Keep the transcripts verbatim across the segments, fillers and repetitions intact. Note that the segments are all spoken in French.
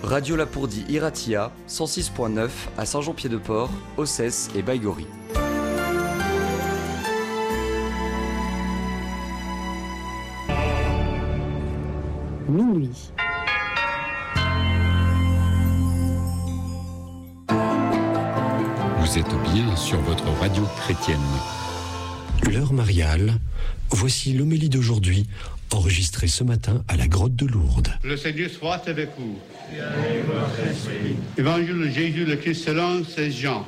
Radio Lapourdie Iratia, cent six point neuf à Saint-Jean-Pied-de-Port, Ossès et Baïgorry. Minuit. Vous êtes bien sur votre radio chrétienne. L'heure mariale, voici l'homélie d'aujourd'hui, enregistrée ce matin à la grotte de Lourdes. Le Seigneur soit avec vous. Et avec votre esprit. Évangile de Jésus le Christ selon saint Jean.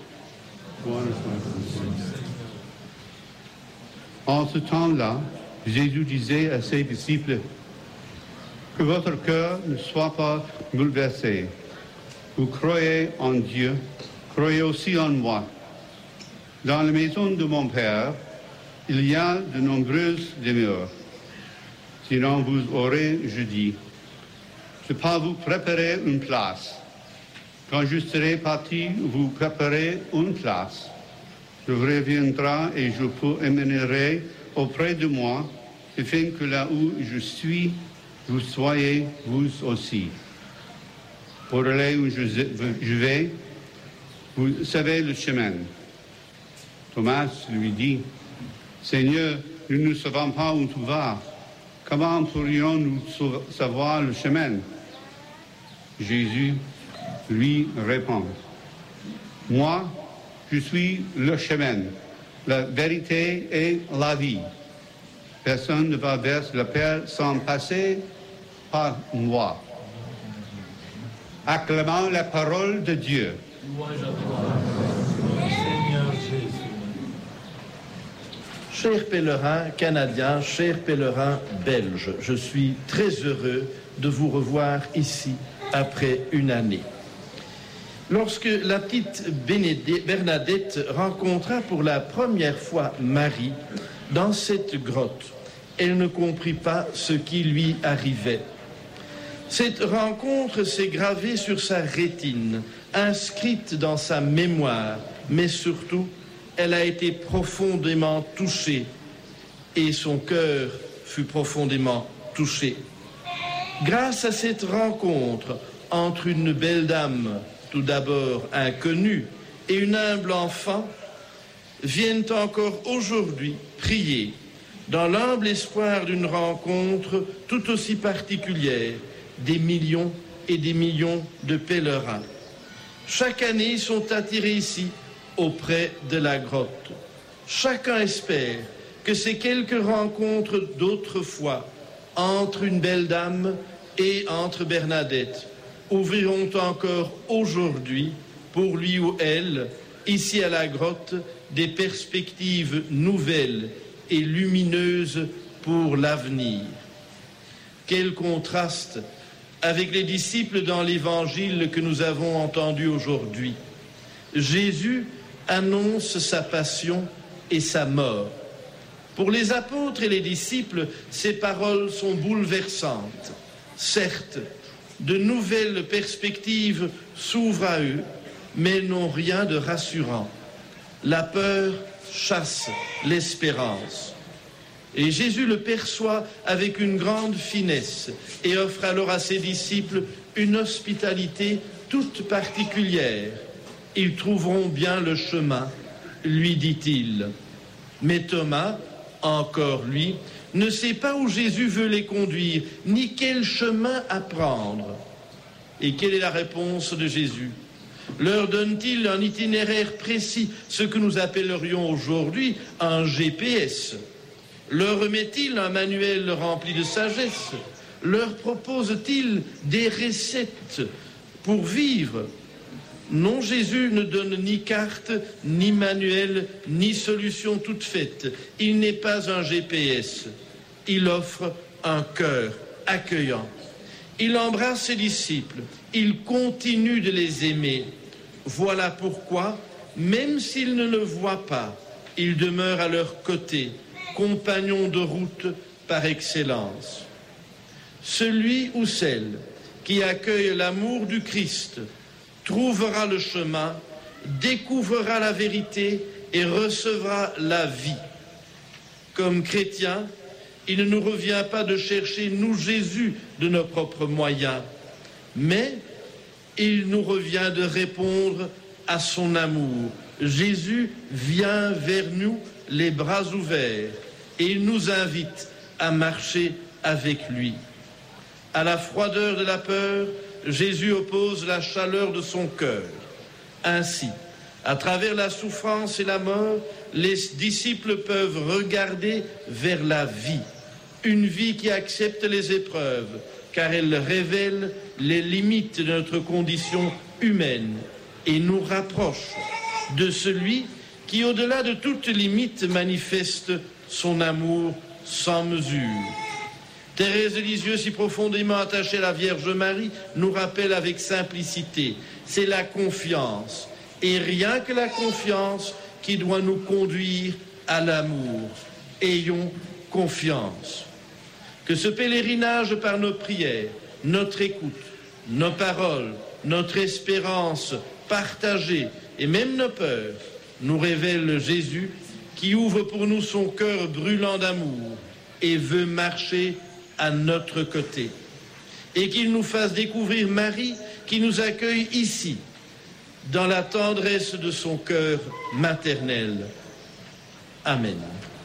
En ce temps-là, Jésus disait à ses disciples, que votre cœur ne soit pas bouleversé. Vous croyez en Dieu, croyez aussi en moi. Dans la maison de mon Père, il y a de nombreuses demeures. Sinon vous aurez, je dis, je pas vous préparer une place. Quand je serai parti, vous préparez une place. Je reviendrai et je vous emmènerai auprès de moi, afin que là où je suis, vous soyez vous aussi. Pour aller où je, je vais, vous savez le chemin. Thomas lui dit, Seigneur, nous ne savons pas où tu vas. Comment pourrions-nous savoir le chemin? Jésus lui répond, moi, je suis le chemin, la vérité et la vie. Personne ne va vers le Père sans passer par moi. Acclamons la parole de Dieu. Chers pèlerins canadiens, chers pèlerins belges, je suis très heureux de vous revoir ici après une année. Lorsque la petite Bernadette rencontra pour la première fois Marie dans cette grotte, elle ne comprit pas ce qui lui arrivait. Cette rencontre s'est gravée sur sa rétine, inscrite dans sa mémoire, mais surtout, elle a été profondément touchée et son cœur fut profondément touché. Grâce à cette rencontre entre une belle dame, tout d'abord inconnue, et une humble enfant, viennent encore aujourd'hui prier dans l'humble espoir d'une rencontre tout aussi particulière, des millions et des millions de pèlerins. Chaque année, ils sont attirés ici, auprès de la grotte. Chacun espère que ces quelques rencontres d'autrefois entre une belle dame et entre Bernadette ouvriront encore aujourd'hui, pour lui ou elle, ici à la grotte, des perspectives nouvelles et lumineuses pour l'avenir. Quel contraste avec les disciples dans l'évangile que nous avons entendu aujourd'hui. Jésus annonce sa passion et sa mort. Pour les apôtres et les disciples, ces paroles sont bouleversantes. Certes, de nouvelles perspectives s'ouvrent à eux, mais n'ont rien de rassurant. La peur chasse l'espérance. Et Jésus le perçoit avec une grande finesse et offre alors à ses disciples une hospitalité toute particulière. Ils trouveront bien le chemin, lui dit-il. Mais Thomas, encore lui, ne sait pas où Jésus veut les conduire, ni quel chemin à prendre. Et quelle est la réponse de Jésus? Leur donne-t-il un itinéraire précis, ce que nous appellerions aujourd'hui un G P S? Leur remet-il un manuel rempli de sagesse? Leur propose-t-il des recettes pour vivre? Non, Jésus ne donne ni carte, ni manuel, ni solution toute faite. Il n'est pas un G P S. Il offre un cœur accueillant. Il embrasse ses disciples. Il continue de les aimer. Voilà pourquoi, même s'ils ne le voient pas, il demeure à leur côté, compagnon de route par excellence. Celui ou celle qui accueille l'amour du Christ trouvera le chemin, découvrira la vérité et recevra la vie. Comme chrétiens, il ne nous revient pas de chercher, nous, Jésus, de nos propres moyens, mais il nous revient de répondre à son amour. Jésus vient vers nous les bras ouverts et il nous invite à marcher avec lui. À la froideur de la peur, Jésus oppose la chaleur de son cœur. Ainsi, à travers la souffrance et la mort, les disciples peuvent regarder vers la vie, une vie qui accepte les épreuves, car elle révèle les limites de notre condition humaine et nous rapproche de celui qui, au-delà de toute limite, manifeste son amour sans mesure. Thérèse de Lisieux, si profondément attachée à la Vierge Marie, nous rappelle avec simplicité, c'est la confiance, et rien que la confiance qui doit nous conduire à l'amour. Ayons confiance. Que ce pèlerinage par nos prières, notre écoute, nos paroles, notre espérance partagée et même nos peurs nous révèle Jésus qui ouvre pour nous son cœur brûlant d'amour et veut marcher à notre côté. Et qu'il nous fasse découvrir Marie qui nous accueille ici, dans la tendresse de son cœur maternel. Amen.